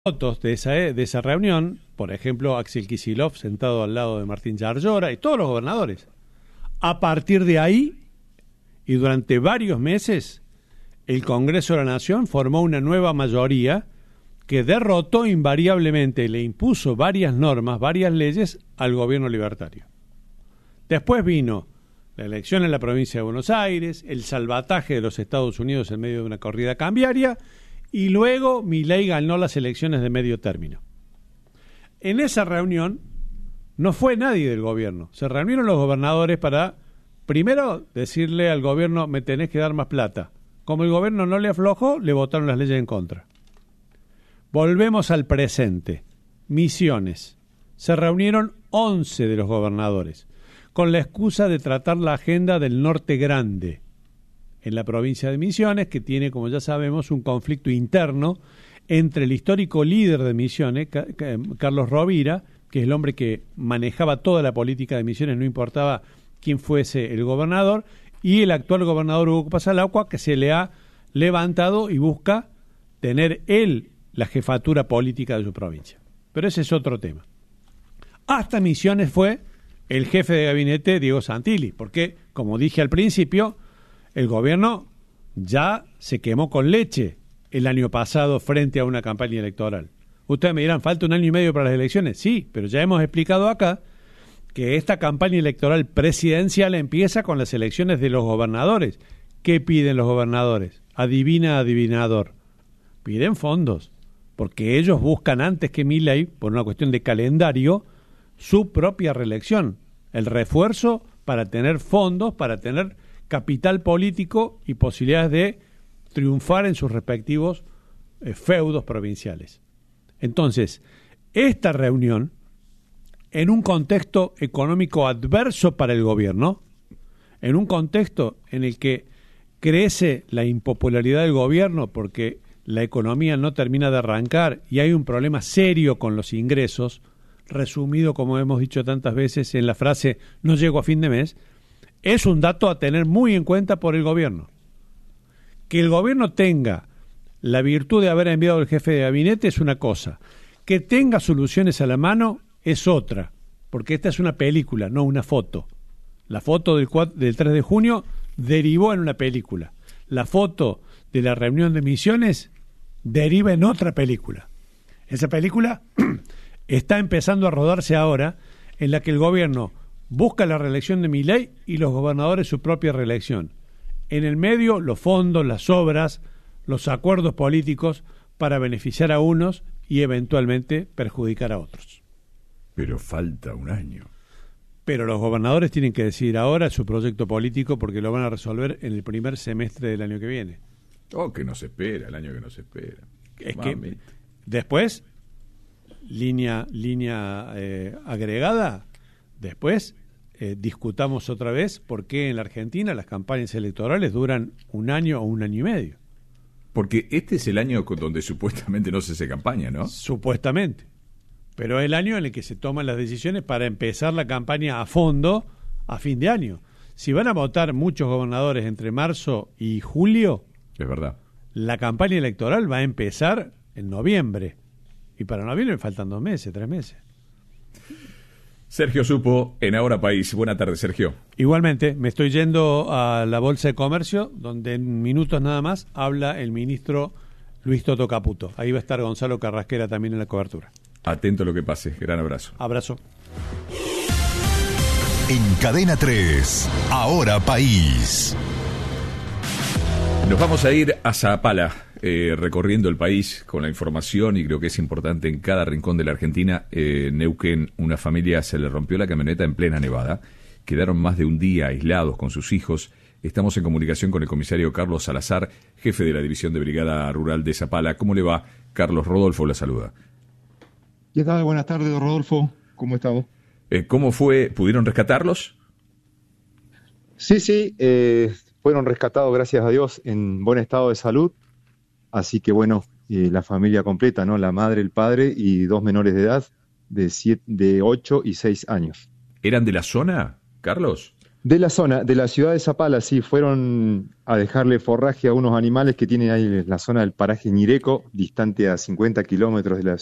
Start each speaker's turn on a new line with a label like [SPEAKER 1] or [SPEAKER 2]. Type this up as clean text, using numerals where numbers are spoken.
[SPEAKER 1] fotos de esa reunión, por ejemplo, Axel Kicillof sentado al lado de Martín Yarlora y todos los gobernadores. A partir de ahí, y durante varios meses, el Congreso de la Nación formó una nueva mayoría que derrotó invariablemente, le impuso varias normas, varias leyes al gobierno libertario. Después vino la elección en la provincia de Buenos Aires, el salvataje de los Estados Unidos en medio de una corrida cambiaria, y luego Milei ganó las elecciones de medio término. En esa reunión no fue nadie del gobierno. Se reunieron los gobernadores para, primero, decirle al gobierno, me tenés que dar más plata. Como el gobierno no le aflojó, le votaron las leyes en contra. Volvemos al presente. Misiones. Se reunieron 11 de los gobernadores, con la excusa de tratar la agenda del Norte Grande, en la provincia de Misiones, que tiene, como ya sabemos, un conflicto interno entre el histórico líder de Misiones, Carlos Rovira, que es el hombre que manejaba toda la política de Misiones, no importaba quién fuese el gobernador, y el actual gobernador Hugo Pasalacqua, que se le ha levantado y busca tener él la jefatura política de su provincia. Pero ese es otro tema. Hasta Misiones fue el jefe de gabinete Diego Santilli, porque, como dije al principio, el gobierno ya se quemó con leche el año pasado frente a una campaña electoral. Ustedes me dirán, ¿falta un año y medio para las elecciones? Sí, pero ya hemos explicado acá que esta campaña electoral presidencial empieza con las elecciones de los gobernadores. ¿Qué piden los gobernadores? Adivina, adivinador. Piden fondos, porque ellos buscan antes que Milei, por una cuestión de calendario, su propia reelección, el refuerzo para tener fondos, para tener capital político y posibilidades de triunfar en sus respectivos feudos provinciales. Entonces, esta reunión, en un contexto económico adverso para el gobierno, en un contexto en el que crece la impopularidad del gobierno porque la economía no termina de arrancar y hay un problema serio con los ingresos, resumido, como hemos dicho tantas veces, en la frase no llego a fin de mes, es un dato a tener muy en cuenta por el gobierno. Que el gobierno tenga la virtud de haber enviado al jefe de gabinete es una cosa. Que tenga soluciones a la mano es otra. Porque esta es una película, no una foto. La foto del 3 de junio derivó en una película. La foto de la reunión de Misiones deriva en otra película. Esa película está empezando a rodarse ahora, en la que el gobierno busca la reelección de Milei y los gobernadores su propia reelección. En el medio, los fondos, las obras, los acuerdos políticos para beneficiar a unos y eventualmente perjudicar a otros.
[SPEAKER 2] Pero falta un año.
[SPEAKER 1] Pero los gobernadores tienen que decidir ahora su proyecto político porque lo van a resolver en el primer semestre del año que viene.
[SPEAKER 2] Oh, que nos espera, el año que nos espera.
[SPEAKER 1] Es que después, línea agregada, después discutamos otra vez por qué en la Argentina las campañas electorales duran un año o un año y medio.
[SPEAKER 2] Porque este es el año donde supuestamente no se hace campaña, ¿no?
[SPEAKER 1] Supuestamente. Pero es el año en el que se toman las decisiones para empezar la campaña a fondo a fin de año. Si van a votar muchos gobernadores entre marzo y julio,
[SPEAKER 2] es verdad,
[SPEAKER 1] la campaña electoral va a empezar en noviembre. Y para noviembre faltan 2 meses, 3 meses.
[SPEAKER 2] Sergio Supo, en Ahora País. Buenas tardes, Sergio.
[SPEAKER 1] Igualmente, me estoy yendo a la Bolsa de Comercio, donde en minutos nada más habla el ministro Luis Toto Caputo. Ahí va a estar Gonzalo Carrasquera también en la cobertura.
[SPEAKER 2] Atento a lo que pase. Gran abrazo.
[SPEAKER 1] Abrazo.
[SPEAKER 3] En Cadena 3, Ahora País.
[SPEAKER 2] Nos vamos a ir a Zapala, recorriendo el país con la información, y creo que es importante en cada rincón de la Argentina. Neuquén, una familia se le rompió la camioneta en plena nevada. Quedaron más de un día aislados con sus hijos. Estamos en comunicación con el comisario Carlos Salazar, jefe de la División de Brigada Rural de Zapala. ¿Cómo le va? Carlos, Rodolfo la saluda.
[SPEAKER 4] ¿Qué tal? Buenas tardes, Rodolfo. ¿Cómo estamos?
[SPEAKER 2] ¿Cómo fue? ¿Pudieron rescatarlos?
[SPEAKER 4] Sí, fueron rescatados, gracias a Dios, en buen estado de salud. Así que bueno, la familia completa, ¿no? La madre, el padre y 2 menores de edad de 8 y 6 años.
[SPEAKER 2] ¿Eran de la zona, Carlos?
[SPEAKER 4] De la zona, de la ciudad de Zapala, sí, fueron a dejarle forraje a unos animales que tienen ahí en la zona del paraje Ñireco, distante a 50 kilómetros de la